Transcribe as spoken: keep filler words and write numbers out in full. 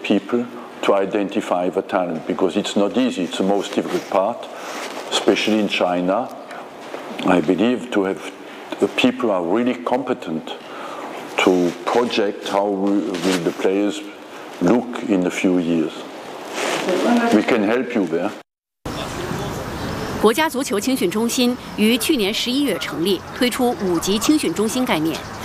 people to identify the talent, because it's not easy. It's the most difficult part, especially in China. I believe to have the people who are really competent to project how will the players look in a few years. We can help you there. 国家足球青训中心于去年十一月成立，推出五级青训中心概念。